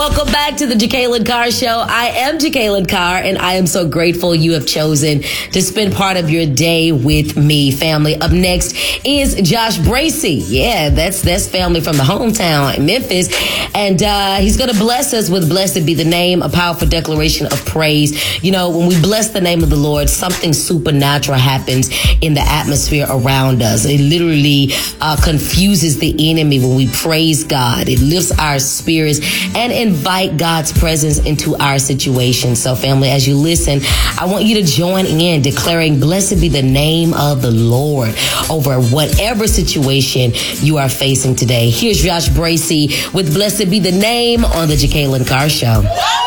Welcome back to the Jacqueline Carr Show. I am Jacqueline Carr, and I am so grateful you have chosen to spend part of your day with me, family. Up next is Josh Bracey. Yeah, that's family from the hometown in Memphis. And he's going to bless us with Blessed Be the Name, a powerful declaration of praise. You know, when we bless the name of the Lord, something supernatural happens in the atmosphere around us. It literally confuses the enemy when we praise God. It lifts our spirits and invite God's presence into our situation. So family, as you listen, I want you to join in declaring blessed be the name of the Lord over whatever situation you are facing today. Here's Josh Bracey with Blessed Be the Name on the Jacqueline Carr Show.